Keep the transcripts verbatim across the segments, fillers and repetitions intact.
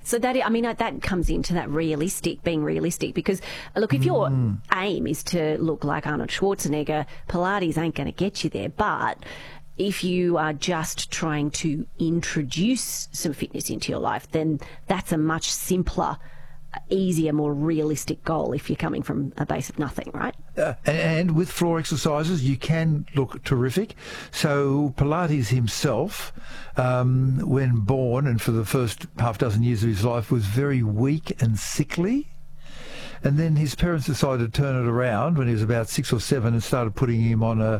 So that, I mean, that comes into that realistic, being realistic, because, look, if your mm. aim is to look like Arnold Schwarzenegger, Pilates ain't going to get you there. But if you are just trying to introduce some fitness into your life, then that's a much simpler, easier, more realistic goal if you're coming from a base of nothing, right? Uh, and, and with floor exercises, you can look terrific. So Pilates himself, um, when born and for the first half dozen years of his life, was very weak and sickly. And then his parents decided to turn it around when he was about six or seven and started putting him on a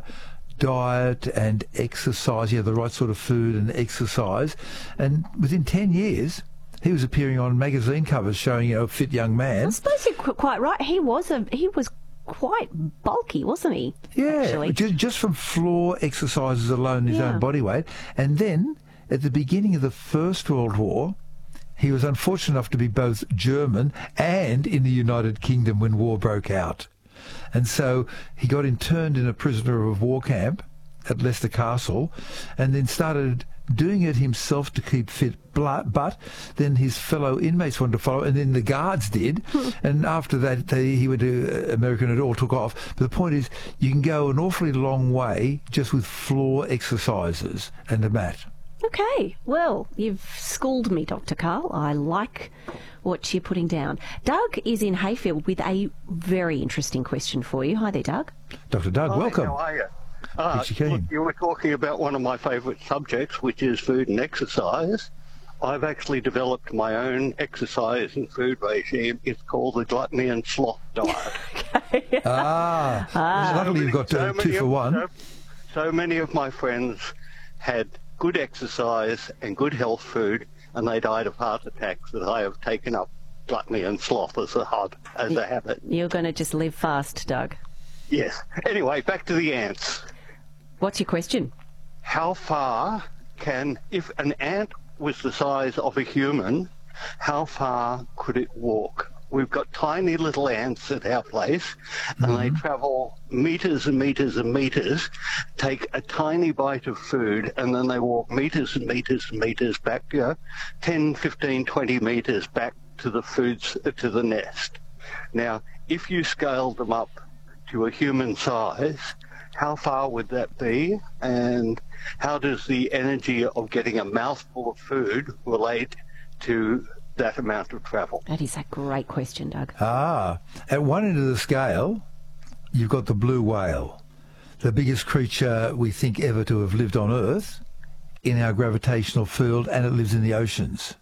diet and exercise, yeah, the right sort of food and exercise. And within ten years... he was appearing on magazine covers showing, you know, a fit young man. I suppose you're quite right. He was a he was quite bulky, wasn't he? Yeah, actually? Just, just from floor exercises alone, his yeah. own body weight. And then, at the beginning of the First World War, he was unfortunate enough to be both German and in the United Kingdom when war broke out. And so he got interned in a prisoner of war camp at Leicester Castle and then started doing it himself to keep fit, but then his fellow inmates wanted to follow, and then the guards did, and after that they, he went to America and it all took off. But the point is, you can go an awfully long way just with floor exercises and a mat. Okay, well, you've schooled me, Doctor Karl. I like what you're putting down. Doug is in Hayfield with a very interesting question for you. Hi there, Doug. Doctor Doug, Hi, welcome. How are you? Uh, look, you were talking about one of my favourite subjects, which is food and exercise. I've actually developed my own exercise and food regime. It's called the gluttony and sloth diet. okay. Ah, ah. Luckily you've got uh, so two for of, one. So, so many of my friends had good exercise and good health food, and they died of heart attacks that I have taken up gluttony and sloth as a, hard, as a habit. You're going to just live fast, Doug. Yes. Anyway, back to the ants. What's your question? How far can, if an ant was the size of a human, how far could it walk? We've got tiny little ants at our place, and mm-hmm. they travel metres and metres and metres, take a tiny bite of food, and then they walk metres and metres and metres back, you know, ten, fifteen, twenty metres back to the foods, to the nest. Now, if you scaled them up to a human size, how far would that be, and how does the energy of getting a mouthful of food relate to that amount of travel? That is a great question, Doug. Ah, at one end of the scale, you've got the blue whale, the biggest creature we think ever to have lived on Earth in our gravitational field, and it lives in the oceans.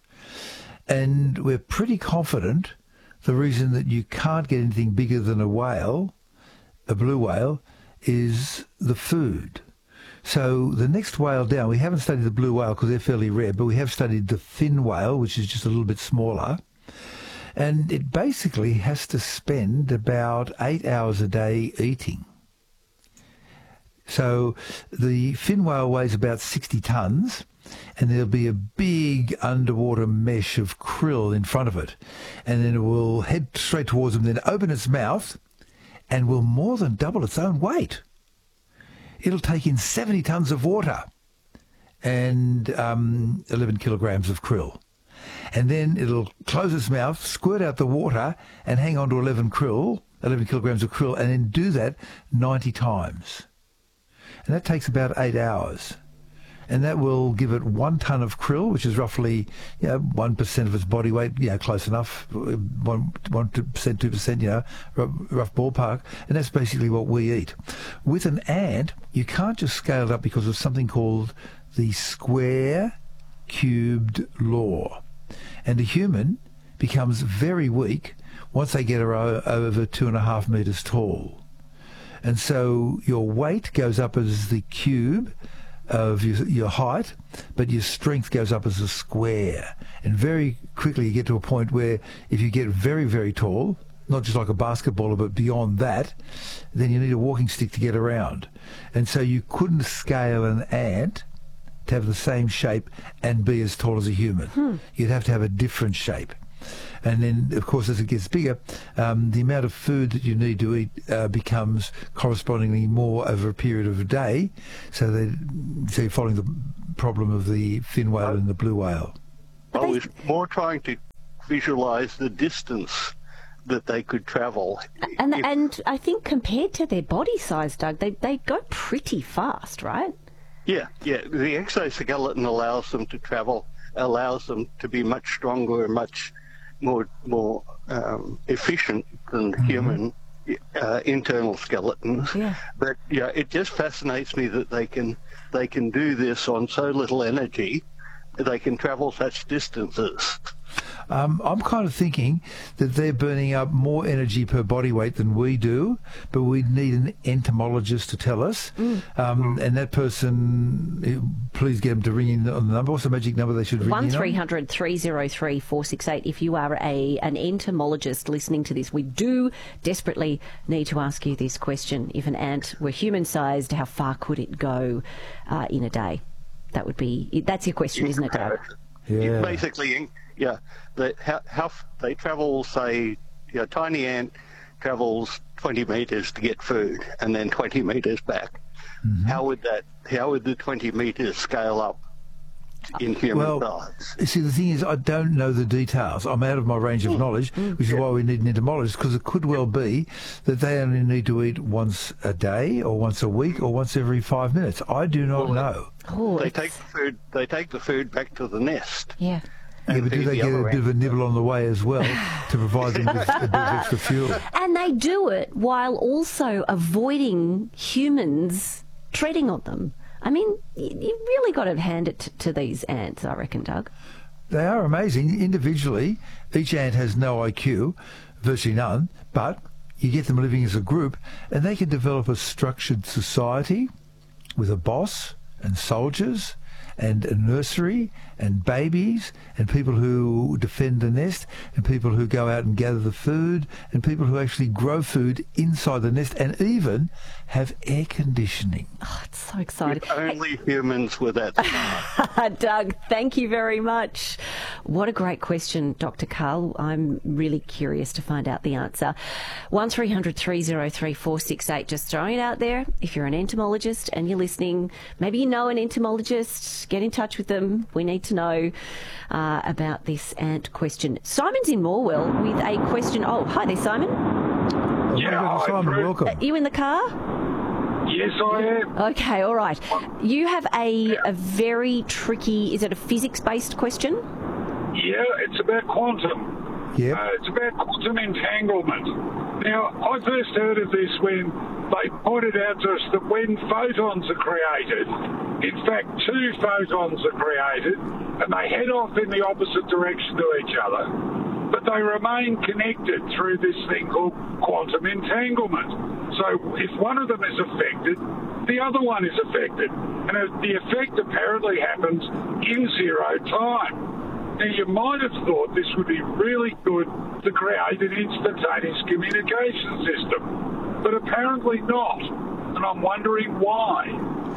And we're pretty confident the reason that you can't get anything bigger than a whale, a blue whale, is the food. So the next whale down, we haven't studied the blue whale because they're fairly rare, but we have studied the fin whale, which is just a little bit smaller. And it basically has to spend about eight hours a day eating. So the fin whale weighs about sixty tons, and there'll be a big underwater mesh of krill in front of it. And then it will head straight towards them, then open its mouth, and will more than double its own weight. It'll take in seventy tons of water and um, eleven kilograms of krill. And then it'll close its mouth, squirt out the water, and hang on to eleven krill, eleven kilograms of krill, and then do that ninety times. And that takes about eight hours. And that will give it one ton of krill, which is roughly, you know, one percent of its body weight, you know, close enough, one, one percent, two percent, you know, rough, rough ballpark. And that's basically what we eat. With an ant, you can't just scale it up because of something called the square cubed law. And a human becomes very weak once they get over two and a half metres tall. And so your weight goes up as the cube of your, your height, but your strength goes up as a square. And very quickly you get to a point where if you get very, very tall, not just like a basketballer, but beyond that, then you need a walking stick to get around. And so you couldn't scale an ant to have the same shape and be as tall as a human. Hmm. You'd have to have a different shape. And then, of course, as it gets bigger, um, the amount of food that you need to eat uh, becomes correspondingly more over a period of a day. So, they, so you're following the problem of the fin whale and the blue whale. I was more trying to visualize the distance that they could travel. And If- and I think compared to their body size, Doug, they they go pretty fast, right? Yeah, yeah. The exoskeleton allows them to travel, allows them to be much stronger and much more more um, efficient than human uh, internal skeletons. Yeah. But yeah, it just fascinates me that they can they can do this on so little energy. They can travel such distances. Um, I'm kind of thinking that they're burning up more energy per body weight than we do, but we need an entomologist to tell us. Mm. Um, and that person, eh, please get them to ring in on the number. What's the magic number they should ring One in three on? hundred three oh three four six eight. If you are a an entomologist listening to this, we do desperately need to ask you this question: if an ant were human-sized, how far could it go uh, in a day? That would be that's your question, isn't it, Doug? Yeah. Basically, yeah. The, how, how f- they travel, say, you know, tiny ant travels twenty metres to get food, and then twenty metres back. Mm-hmm. How would that? How would the twenty metres scale up in human Well, size? see, the thing is, I don't know the details. I'm out of my range of knowledge, which is why we need an entomologist, because it could well be that they only need to eat once a day, or once a week, or once every five minutes. I do not know. Oh, They it's- take the food. They take the food back to the nest. yeah. Yeah, but do feed they the get a other bit of a ants. nibble on the way as well to provide them with a bit of extra fuel? And they do it while also avoiding humans treading on them. I mean, you you really got to hand it t- to these ants, I reckon, Doug. They are amazing. Individually, each ant has no I Q, virtually none, but you get them living as a group and they can develop a structured society with a boss and soldiers and a nursery and babies and people who defend the nest and people who go out and gather the food and people who actually grow food inside the nest and even have air conditioning. Oh, it's so exciting. If only humans were that smart. Doug, thank you very much. What a great question, Doctor Carl. I'm really curious to find out the answer. one three hundred three oh three four six eight. Just throwing it out there. If you're an entomologist and you're listening, maybe you know an entomologist, get in touch with them. We need to know uh, about this ant question. Simon's in Morwell with a question. Oh, hi there, Simon. Yeah, Welcome, hi, Simon, Bruce. welcome. Are you in the car? Yes, I am. Okay, all right. You have a, a very tricky, is it a physics-based question? Yeah, it's about quantum. Yep. Uh, it's about quantum entanglement. Now, I first heard of this when they pointed out to us that when photons are created, in fact, two photons are created, and they head off in the opposite direction to each other, but they remain connected through this thing called quantum entanglement. So if one of them is affected, the other one is affected. And the effect apparently happens in zero time. Now, you might have thought this would be really good to create an instantaneous communication system, but apparently not. And I'm wondering why.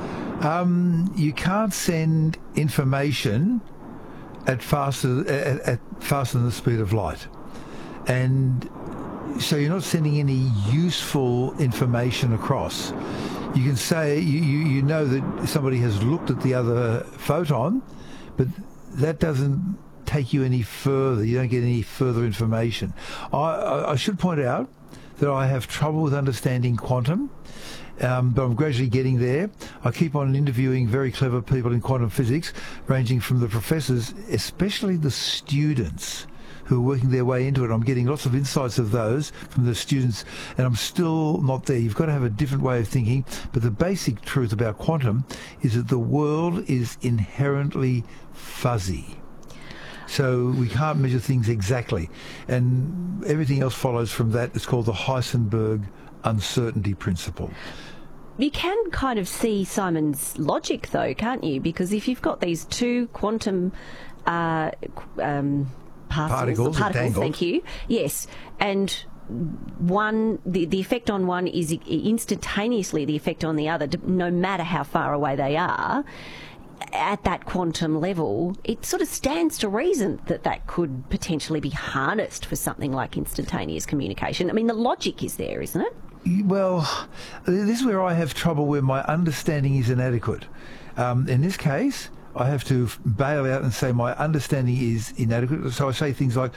Um, you can't send information at faster at, at faster than the speed of light, and so you're not sending any useful information across. You can say you, you, you know that somebody has looked at the other photon, but that doesn't take you any further. You don't get any further information. I, I, I should point out that I have trouble with understanding quantum. Um, but I'm gradually getting there. I keep on interviewing very clever people in quantum physics, ranging from the professors, especially the students who are working their way into it. I'm getting lots of insights of those from the students, and I'm still not there. You've got to have a different way of thinking, but the basic truth about quantum is that the world is inherently fuzzy. So we can't measure things exactly, and everything else follows from that. It's called the Heisenberg uncertainty principle. You can kind of see Simon's logic, though, can't you? Because if you've got these two quantum uh, qu- um, parcels, Particles, particles entangled. thank you, yes, and one, the, the effect on one is instantaneously the effect on the other, d- no matter how far away they are. At that quantum level, it sort of stands to reason that that could potentially be harnessed for something like instantaneous communication. I mean, the logic is there, isn't it? Well, this is where I have trouble, where my understanding is inadequate. Um, in this case, I have to bail out and say my understanding is inadequate. So I say things like,